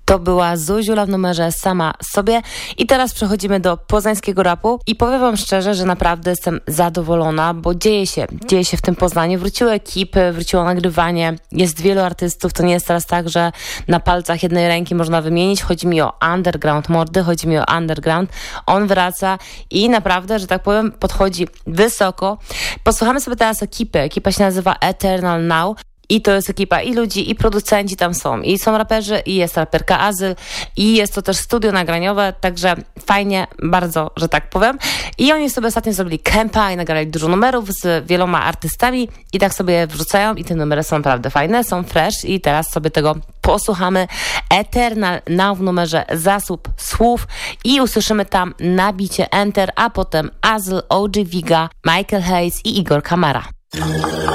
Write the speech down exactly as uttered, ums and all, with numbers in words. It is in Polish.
To była Zuziula w numerze Sama Sobie. I teraz przechodzimy do poznańskiego rapu i powiem wam szczerze, że naprawdę jestem zadowolona, bo dzieje się, dzieje się w tym Poznaniu. Wróciły ekipy, wróciło nagrywanie, jest wielu artystów, to nie jest teraz tak, że na palcach jednej ręki można wymienić. Chodzi mi o underground, mordy, chodzi mi o underground. On wraca i naprawdę, że tak powiem, podchodzi wysoko. Posłuchamy sobie teraz ekipy. Ekipa się nazywa Eternal Now. I to jest ekipa i ludzi, i producenci tam są. I są raperzy, i jest raperka Azyl, i jest to też studio nagraniowe, także fajnie, bardzo, że tak powiem. I oni sobie ostatnio zrobili kempa i nagrali dużo numerów z wieloma artystami i tak sobie wrzucają i te numery są naprawdę fajne, są fresh i teraz sobie tego posłuchamy. Eternal Now w numerze Zasób Słów i usłyszymy tam na bicie Enter, a potem Azyl, O G Viga, Michael Hayes i Igor Kamara.